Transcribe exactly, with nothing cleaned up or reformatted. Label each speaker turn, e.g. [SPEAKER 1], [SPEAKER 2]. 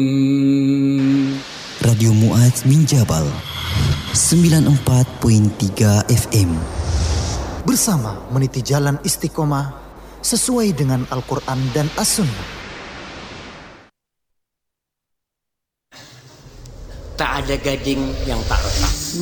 [SPEAKER 1] Radio Muaz Minjabal sembilan puluh empat perpuluhan tiga F M.
[SPEAKER 2] Bersama meniti jalan istiqomah sesuai dengan Al-Quran dan As-Sunnah.
[SPEAKER 3] Tak ada gading yang tak retak.